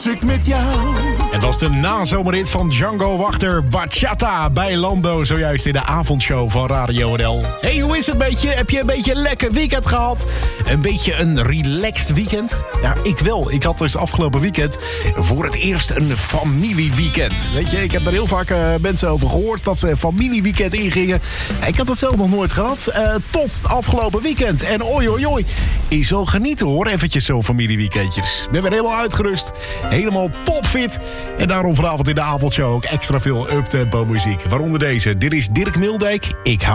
Ik met jou. Het was de nazomerhit van Django Wachter, Bachata, bij Lando, zojuist in de avondshow van Radio NL. Hey, hoe is het beetje? Heb je een beetje een lekker weekend gehad? Een beetje een relaxed weekend? Ja, ik wel. Ik had dus afgelopen weekend voor het eerst een familieweekend. Weet je, ik heb daar heel vaak mensen over gehoord dat ze een familieweekend ingingen. Ik had dat zelf nog nooit gehad, tot afgelopen weekend. En oi, is wel genieten hoor, eventjes zo'n familieweekendjes. Ik ben weer helemaal uitgerust, helemaal topfit. En daarom vanavond in de avondshow ook extra veel uptempo muziek. Waaronder deze. Dit is Dirk Mildijk. Ik hou